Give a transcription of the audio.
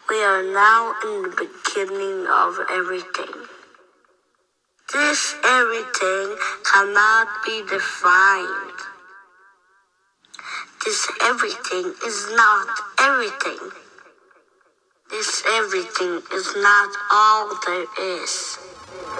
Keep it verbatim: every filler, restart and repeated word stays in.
We are now in the beginning of everything. This everything cannot be defined. This everything is not everything. This everything is not all there is.